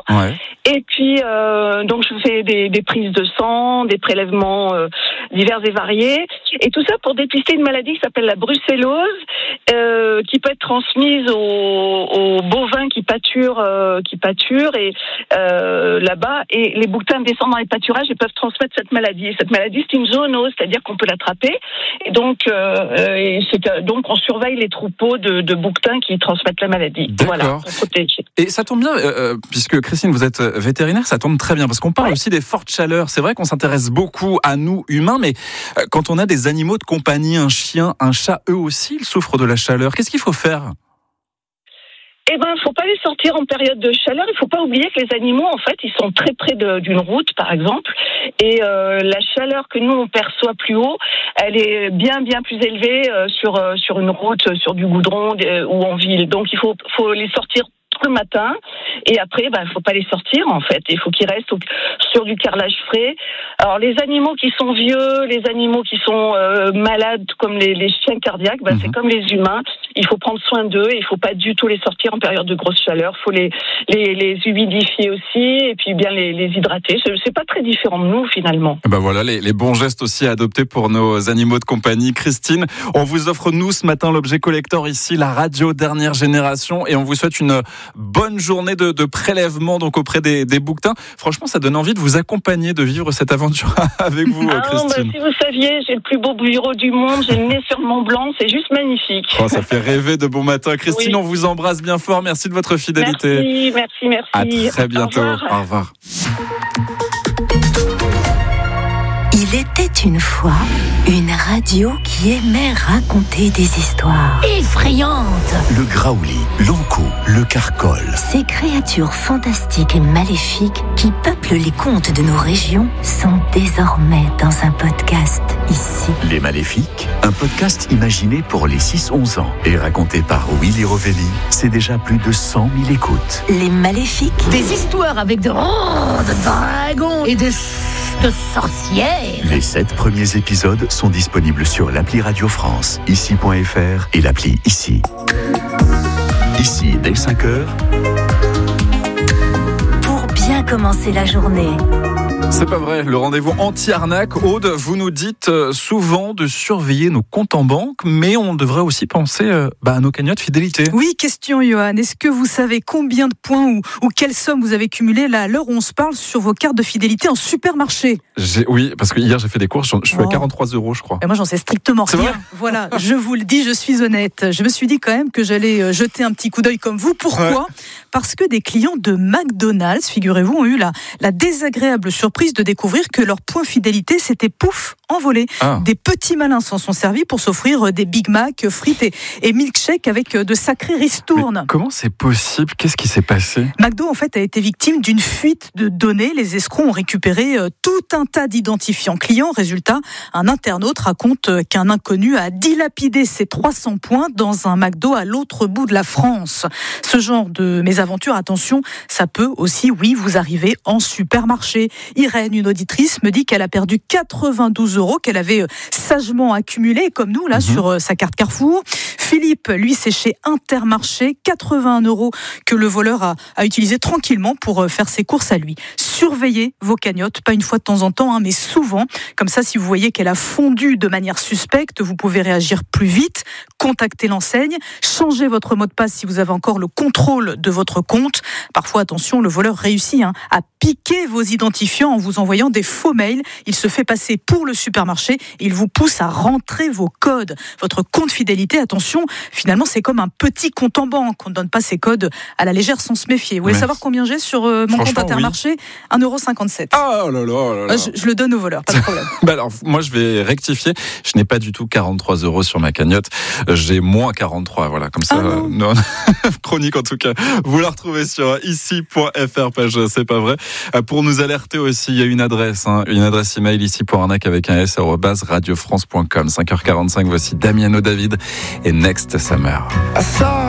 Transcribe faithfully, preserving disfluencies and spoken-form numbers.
Ouais. Et puis, euh, donc, je fais des, des prises de sang, des prélèvements euh, divers et variés. Et tout ça pour dépister une maladie qui s'appelle la brucellose, euh, qui peut être transmise aux, aux bovins qui pâturent, euh, qui pâturent et euh, là-bas. Et les bouquetins descendent dans les pâturages et peuvent transmettre cette maladie. Et cette maladie, c'est une zoonose, c'est-à-dire qu'on peut l'attraper. Et donc, euh, et c'est, donc, on surveille les troupeaux de, de bouquetins qui transmettent la maladie. D'accord. Voilà, pour protéger. Et ça tombe bien, euh, puisque Christine, vous êtes vétérinaire, ça tombe très bien, parce qu'on parle Ouais. aussi des fortes chaleurs. C'est vrai qu'on s'intéresse beaucoup à nous, humains, mais euh, quand on a des animaux de compagnie, un chien, un chat, eux aussi, ils souffrent de la chaleur. Qu'est-ce qu'il faut faire ? Eh ben, faut pas les sortir en période de chaleur. Il faut pas oublier que les animaux, en fait, ils sont très près de, d'une route, par exemple, et euh, la chaleur que nous on perçoit plus haut, elle est bien bien plus élevée euh, sur euh, sur une route, sur du goudron euh, ou en ville. Donc, il faut faut les sortir le matin et après, ben, faut pas les sortir en fait. Il faut qu'ils restent au, sur du carrelage frais. Alors, les animaux qui sont vieux, les animaux qui sont euh, malades, comme les, les chiens cardiaques, ben, mmh. c'est comme les humains. Il faut prendre soin d'eux et il faut pas du tout les sortir en période de grosse chaleur. Il faut les, les, les humidifier aussi et puis bien les, les hydrater. C'est, c'est pas très différent de nous finalement. Ben voilà, les, les bons gestes aussi à adopter pour nos animaux de compagnie. Christine, on vous offre nous ce matin l'objet collector ici, la radio dernière génération, et on vous souhaite une bonne journée de, de prélèvement donc auprès des, des bouquetins. Franchement, ça donne envie de vous accompagner, de vivre cette aventure avec vous, ah Christine. Non, bah, si vous saviez, j'ai le plus beau bureau du monde, j'ai le nez sur le Mont Blanc, c'est juste magnifique. Oh, ça fait rêver de bon matin. Christine, oui. On vous embrasse bien fort. Merci de votre fidélité. Merci, merci, merci. À très bientôt. Au revoir. Au revoir. Il était une fois une radio qui aimait raconter des histoires effrayantes. Le graouli, l'ankou, le carcol. Ces créatures fantastiques et maléfiques qui peuplent les contes de nos régions sont désormais dans un podcast ici. Les Maléfiques, un podcast imaginé pour les six onze ans et raconté par Willy Rovelli. C'est déjà plus de cent mille écoutes. Les Maléfiques. Des histoires avec de, oh, de dragons et de... de sorcières. Les sept premiers épisodes sont disponibles sur l'appli Radio France, ici point f r et l'appli Ici. Ici, dès cinq heures. Pour bien commencer la journée. C'est pas vrai, le rendez-vous anti-arnaque. Aude, vous nous dites souvent de surveiller nos comptes en banque, mais on devrait aussi penser euh, bah, à nos cagnottes fidélité. Oui, question Johan, est-ce que vous savez combien de points ou, ou quelle somme vous avez cumulé là, à l'heure où on se parle sur vos cartes de fidélité en supermarché ? j'ai, Oui, parce que hier j'ai fait des courses, je suis oh. à quarante-trois euros je crois. Et moi j'en sais strictement C'est rien. Vrai voilà, je vous le dis, je suis honnête. Je me suis dit quand même que j'allais jeter un petit coup d'œil comme vous. Pourquoi ? Ouais. Parce que des clients de McDonald's, figurez-vous, ont eu la, la désagréable surprise de découvrir que leur point fidélité s'était pouf envolé. Ah. Des petits malins s'en sont servis pour s'offrir des Big Mac, frites et, et milkshakes avec de sacrés ristournes. Mais comment c'est possible ? Qu'est-ce qui s'est passé ? McDo en fait a été victime d'une fuite de données. Les escrocs ont récupéré tout un tas d'identifiants clients. Résultat, un internaute raconte qu'un inconnu a dilapidé ses trois cents points dans un McDo à l'autre bout de la France. Ce genre de mésaventure, attention, ça peut aussi, oui, vous arriver en supermarché. Irène, une auditrice, me dit qu'elle a perdu quatre-vingt-douze euros qu'elle avait sagement accumulés, comme nous, là, mmh. sur sa carte Carrefour. Philippe, lui, c'est chez Intermarché, quatre-vingts euros que le voleur a, a utilisé tranquillement pour faire ses courses à lui. Surveillez vos cagnottes, pas une fois de temps en temps, hein, mais souvent. Comme ça, si vous voyez qu'elle a fondu de manière suspecte, vous pouvez réagir plus vite, contacter l'enseigne, changer votre mot de passe si vous avez encore le contrôle de votre compte. Parfois, attention, le voleur réussit hein, à piquer vos identifiants en vous envoyant des faux mails. Il se fait passer pour le supermarché. Il vous pousse à rentrer vos codes. Votre compte fidélité, attention, finalement, c'est comme un petit compte en banque. On ne donne pas ses codes à la légère sans se méfier. Vous voulez Mais... savoir combien j'ai sur euh, mon compte Intermarché ? Oui. un euro cinquante-sept. Oh là là, là, là. Je, je le donne au voleur, pas de problème. bah alors, moi, je vais rectifier. Je n'ai pas du tout quarante-trois euros sur ma cagnotte. J'ai moins quarante-trois. Voilà, comme ça. Ah non. non. Chronique, en tout cas. Vous la retrouvez sur ici point f r, page C'est pas vrai. Pour nous alerter aussi, il y a une adresse, hein, une adresse email ici pour arnaque avec un s arobase radio france point com. cinq heures quarante-cinq, voici Damiano David et Next Summer.